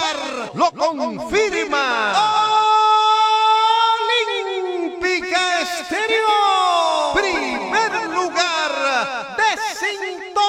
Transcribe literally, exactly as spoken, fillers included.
lugar lo confirma. Olímpica Estéreo. Primer lugar de sintonía.